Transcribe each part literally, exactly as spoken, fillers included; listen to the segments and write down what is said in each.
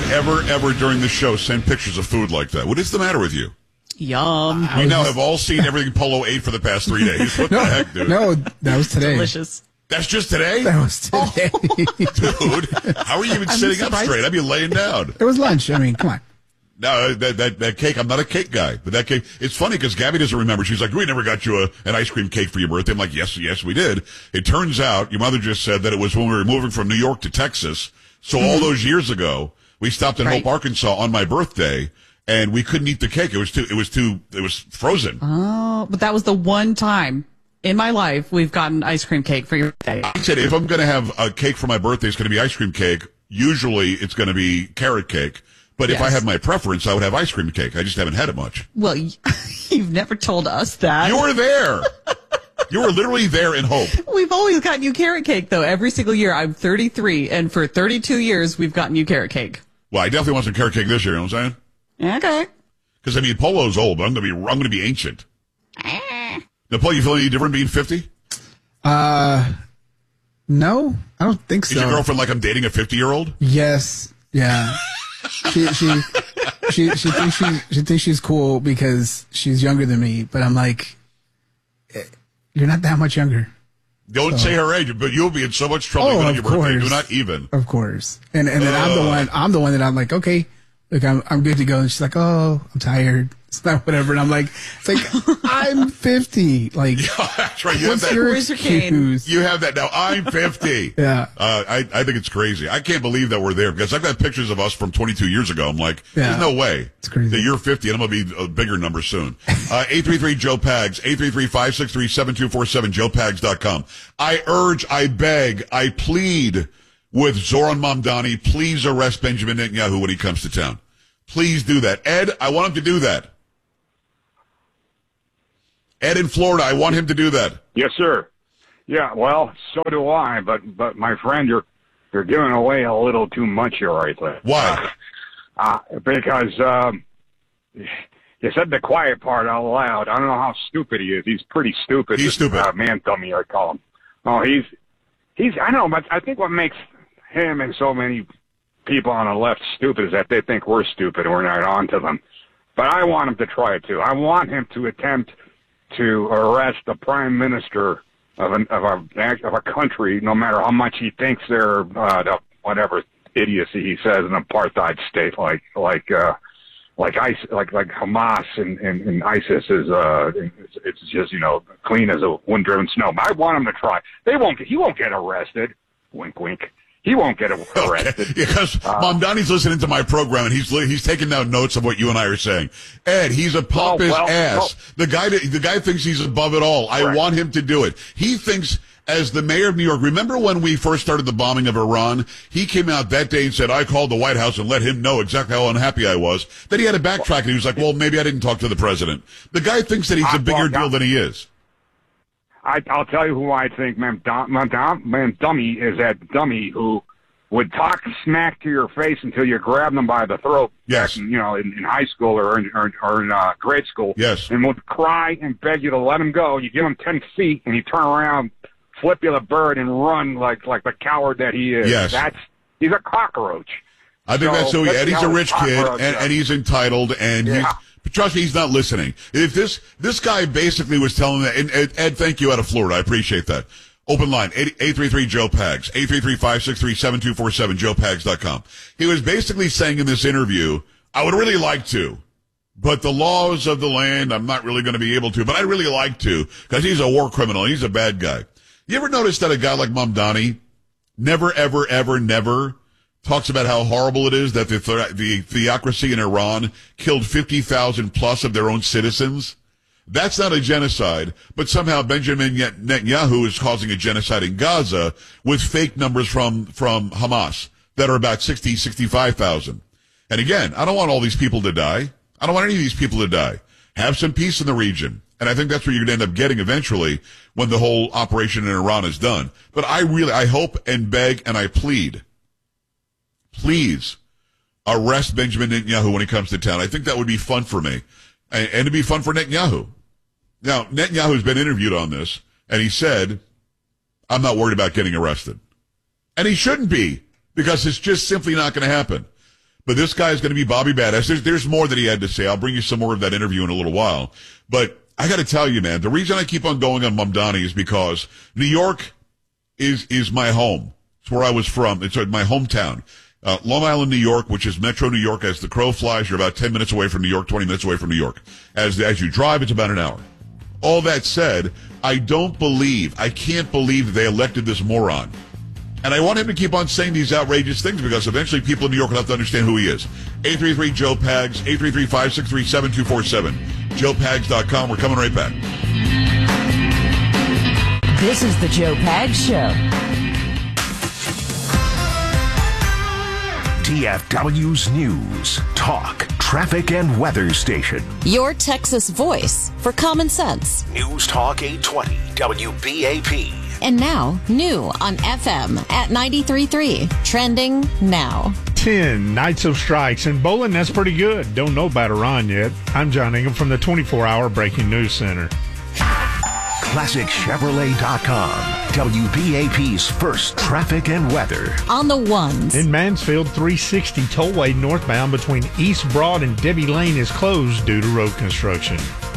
can't ever, ever during the show send pictures of food like that. What is the matter with you? Yum. We now have all seen everything Polo ate for the past three days. What no, the heck, dude? No, that was today. Delicious. That's just today? That was today. Dude, how are you even I'm sitting surprised. up straight? I'd be laying down. It was lunch. I mean, come on. No, that, that that cake, I'm not a cake guy, but that cake, it's funny because Gabby doesn't remember. She's like, we never got you a, an ice cream cake for your birthday. I'm like, yes, yes, we did. It turns out your mother just said that it was when we were moving from New York to Texas. So all those years ago, we stopped in Right. Hope, Arkansas on my birthday, and we couldn't eat the cake. It was too, it was too, it was frozen. Oh, but that was the one time in my life we've gotten ice cream cake for your birthday. I said, if I'm going to have a cake for my birthday, it's going to be ice cream cake. Usually it's going to be carrot cake. But if Yes. I had my preference, I would have ice cream cake. I just haven't had it much. Well, you've never told us that. You were there. You were literally there in Hope. We've always gotten you carrot cake, though, every single year. I'm thirty-three, and for thirty-two years, we've gotten you carrot cake. Well, I definitely want some carrot cake this year, you know what I'm saying? Okay. Because, I mean, Polo's old, but I'm going to be I'm going to be ancient. Now, Polo, you feel any different being fifty? Uh, no, I don't think so. Is your girlfriend like I'm dating a fifty-year-old? Yes. Yeah. she she she she thinks she she thinks she's cool because she's younger than me, but I'm like, eh, you're not that much younger. Don't So- say her age, but you'll be in so much trouble Oh, even on of your birthday. course. Do not even. Of course. And and then I'm the Ugh. one I'm the one that I'm like, okay, look, I'm I'm good to go. And she's like, oh, I'm tired. It's not whatever. And I'm like, it's like I'm fifty. Like, That's right. You have what's that. your Where's your cane? excuse? You have that now. I'm fifty. Yeah. Uh, I, I think it's crazy. I can't believe that we're there because I've got pictures of us from twenty-two years ago. I'm like, Yeah. there's no way It's crazy. that you're fifty and I'm going to be a bigger number soon. Uh, eight three three Joe Pags, eight three three, five six three, seven two four seven, joe pags dot com. I urge, I beg, I plead with Zoran Mamdani, please arrest Benjamin Netanyahu when he comes to town. Please do that. Ed, I want him to do that. Ed in Florida, I want him to do that. Yes, sir. Yeah, well, so do I. But but my friend, you're you're giving away a little too much here, right there. Why? Uh, because um, you said the quiet part out loud. I don't know how stupid he is. He's pretty stupid. He's This, stupid. Uh, man dummy, I call him. Oh, he's he's. I know, but I think what makes him and so many people on the left stupid is that they think we're stupid and we're not on to them. But I want him to try it too. I want him to attempt to arrest the prime minister of an, of a of a country, no matter how much he thinks they're uh, the, whatever idiocy he says, an apartheid state like like uh, like ISIS, like like Hamas and, and, and ISIS is uh it's, it's just you know clean as a wind-driven snow. But I want him to try. They won't. He won't get arrested. Wink, wink. He won't get arrested. Okay. Because Uh, Mamdani's listening to my program and he's li- he's taking down notes of what you and I are saying. Ed, he's a pompous well, ass. The guy that, the guy thinks he's above it all. I Correct. want him to do it. He thinks as the mayor of New York, remember when we first started the bombing of Iran? He came out that day and said, I called the White House and let him know exactly how unhappy I was. Then he had to backtrack and he was like, well, maybe I didn't talk to the president. The guy thinks that he's I- a bigger well, deal yeah. than he is. I, I'll tell you who I think, man, dum, man, dum, man, dummy is that dummy who would talk smack to your face until you grab them by the throat. Yes. Back in, you know, in, in high school or in, or, or in uh, grade school. Yes. And would cry and beg you to let him go. You give him ten feet, and he turn around, flip you the bird, and run like like the coward that he is. Yes. That's he's a cockroach. I think So, that's who he, let's and see he's a how rich his kid, cockroach and, does. and he's entitled, and Yeah. he's, but trust me, he's not listening. If this, this guy basically was telling that, and Ed, Ed, thank you out of Florida, I appreciate that. Open line, eight three three Joe Pags, eight three three, five six three, seven two four seven, joe pags dot com. He was basically saying in this interview, I would really like to, but the laws of the land, I'm not really going to be able to, but I'd really like to, because he's a war criminal, he's a bad guy. You ever notice that a guy like Mamdani never, ever, ever, never talks about how horrible it is that the, the theocracy in Iran killed fifty thousand plus of their own citizens? That's not a genocide, but somehow Benjamin Netanyahu is causing a genocide in Gaza with fake numbers from, from Hamas that are about sixty, sixty-five thousand. And again, I don't want all these people to die. I don't want any of these people to die. Have some peace in the region. And I think that's what you're going to end up getting eventually when the whole operation in Iran is done. But I really, I hope and beg and I plead, please arrest Benjamin Netanyahu when he comes to town. I think that would be fun for me. And it'd be fun for Netanyahu. Now, Netanyahu's been interviewed on this, and he said, I'm not worried about getting arrested. And he shouldn't be, because it's just simply not going to happen. But this guy is going to be Bobby Badass. There's, there's more that he had to say. I'll bring you some more of that interview in a little while. But I got to tell you, man, the reason I keep on going on Mamdani is because New York is is my home. It's where I was from. It's my hometown. Uh, Long Island, New York, which is Metro New York. As the crow flies, you're about ten minutes away from New York, twenty minutes away from New York. As as you drive, it's about an hour. All that said, I don't believe, I can't believe that they elected this moron. And I want him to keep on saying these outrageous things because eventually people in New York will have to understand who he is. eight three three, Joe Pags, eight three three, five six three, seven two four seven. joe pags dot com. We're coming right back. This is the Joe Pags Show. T F W's News, Talk, Traffic, and Weather Station. Your Texas voice for common sense. News Talk eight twenty, W B A P. And now, new on F M at ninety-three point three. Trending now. ten nights of strikes in bowling. That's pretty good. Don't know about Iran yet. I'm John Ingham from the twenty-four hour Breaking News Center. Classic Chevrolet dot com, W B A P's first traffic and weather. On the ones. In Mansfield, three sixty tollway northbound between East Broad and Debbie Lane is closed due to road construction.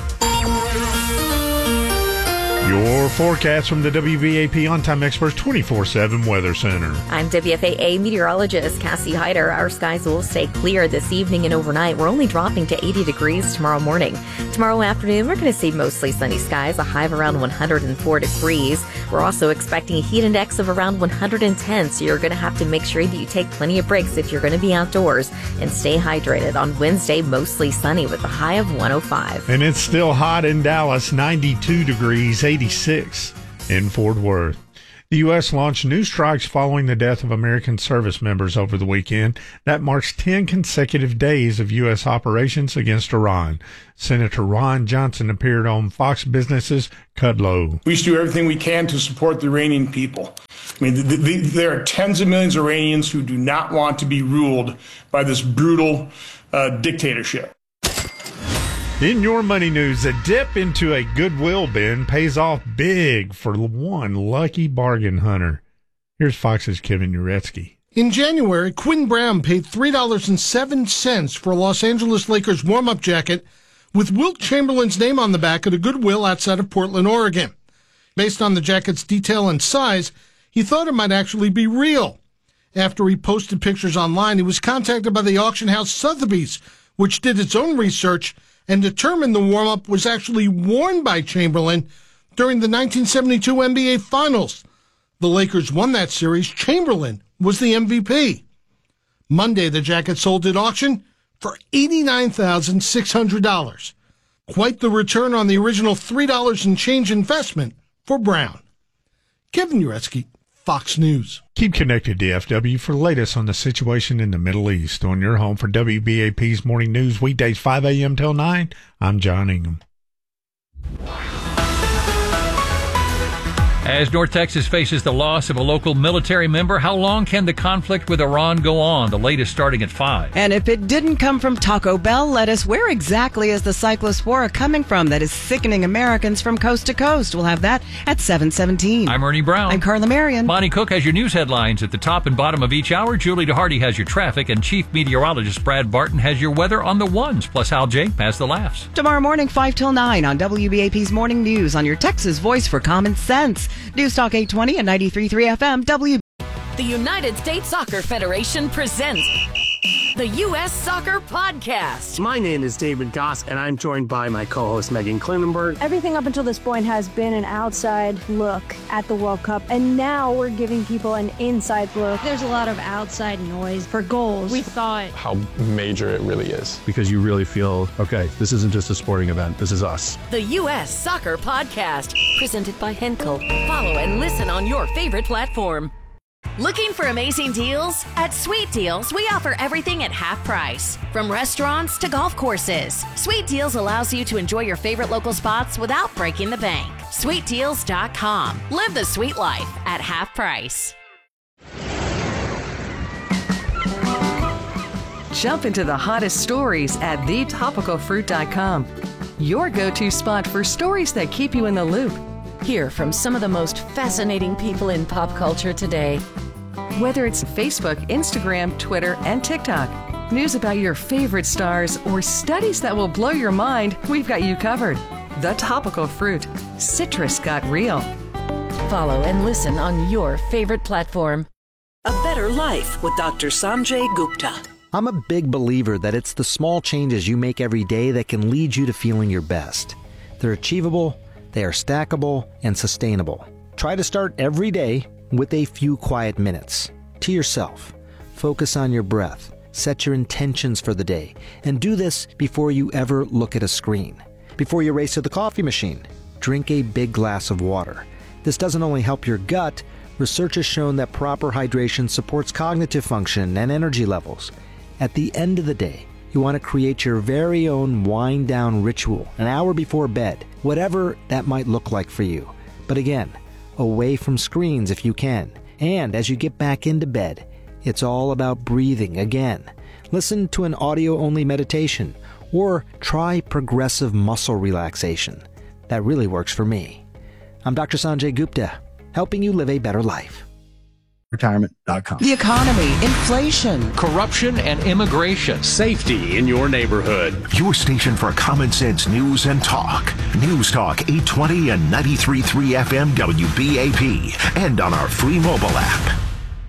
Your forecast from the W B A P On-Time Experts twenty-four seven Weather Center. I'm W F A A meteorologist Cassie Hyder. Our skies will stay clear this evening and overnight. We're only dropping to eighty degrees tomorrow morning. Tomorrow afternoon, we're going to see mostly sunny skies, a high of around one hundred four degrees. We're also expecting a heat index of around one hundred ten, so you're going to have to make sure that you take plenty of breaks if you're going to be outdoors and stay hydrated. On Wednesday, mostly sunny with a high of one oh five. And it's still hot in Dallas, ninety-two degrees, eighty-six in Fort Worth. The U S launched new strikes following the death of American service members over the weekend. That marks ten consecutive days of U S operations against Iran. Senator Ron Johnson appeared on Fox Business's Kudlow. We should do everything we can to support the Iranian people. I mean, the, the, there are tens of millions of Iranians who do not want to be ruled by this brutal uh, dictatorship. In your money news, a dip into a Goodwill bin pays off big for one lucky bargain hunter. Here's Fox's Kevin Uretsky. In January, Quinn Brown paid three dollars and seven cents for a Los Angeles Lakers warm-up jacket with Wilt Chamberlain's name on the back at a Goodwill outside of Portland, Oregon. Based on the jacket's detail and size, he thought it might actually be real. After he posted pictures online, he was contacted by the auction house Sotheby's, which did its own research and determined the warm-up was actually worn by Chamberlain during the nineteen seventy-two N B A Finals. The Lakers won that series. Chamberlain was the M V P. Monday, the jacket sold at auction for eighty-nine thousand six hundred dollars. Quite the return on the original three dollars and change investment for Brown. Kevin Uretsky, Fox News. Keep connected to F W for the latest on the situation in the Middle East. On your home for W B A P's Morning News, weekdays five a.m. till nine, I'm John Ingham. As North Texas faces the loss of a local military member, how long can the conflict with Iran go on? The latest starting at five. And if it didn't come from Taco Bell lettuce, where exactly is the cyclospora coming from that is sickening Americans from coast to coast? We'll have that at seven seventeen. I'm Ernie Brown. I'm Carla Marion. Monty Cook has your news headlines at the top and bottom of each hour. Julie DeHardy has your traffic, and Chief Meteorologist Brad Barton has your weather on the ones. Plus, Hal J has the laughs. Tomorrow morning, five till nine on W B A P's Morning News on your Texas voice for common sense. News Talk eight twenty and ninety-three point three F M W. The United States Soccer Federation presents the U S Soccer Podcast. My name is David Goss, and I'm joined by my co-host Megan Klinenberg. Everything up until this point has been an outside look at the World Cup, and now we're giving people an inside look. There's a lot of outside noise for goals. We thought how major it really is. Because you really feel, okay, this isn't just a sporting event, this is us. The U S Soccer Podcast, presented by Henkel. Follow and listen on your favorite platform. Looking for amazing deals? At Sweet Deals, we offer everything at half price. From restaurants to golf courses, Sweet Deals allows you to enjoy your favorite local spots without breaking the bank. sweet deals dot com. Live the sweet life at half price. Jump into the hottest stories at the topical fruit dot com. Your go-to spot for stories that keep you in the loop. Hear from some of the most fascinating people in pop culture today. Whether it's Facebook, Instagram, Twitter, and TikTok, News about your favorite stars, or studies that will blow your mind, we've got you covered. The Topical Fruit. Citrus got real. Follow and listen on your favorite platform. A Better Life with Doctor Sanjay Gupta. I'm a big believer that it's the small changes you make every day that can lead you to feeling your best. They're achievable, they are stackable, and sustainable. Try to start every day with a few quiet minutes. To yourself. Focus on your breath. Set your intentions for the day. And do this before you ever look at a screen. Before you race to the coffee machine, drink a big glass of water. This doesn't only help your gut, research has shown that proper hydration supports cognitive function and energy levels. At the end of the day, you want to create your very own wind-down ritual an hour before bed, whatever that might look like for you. But again, away from screens if you can. And as you get back into bed, it's all about breathing again. Listen to an audio-only meditation or try progressive muscle relaxation. That really works for me. I'm Doctor Sanjay Gupta, helping you live a better life. retirement dot com. The economy, inflation, corruption and immigration, safety in your neighborhood. Your station for common sense news and talk. News Talk eight twenty and ninety-three point three F M W B A P, and on our free mobile app.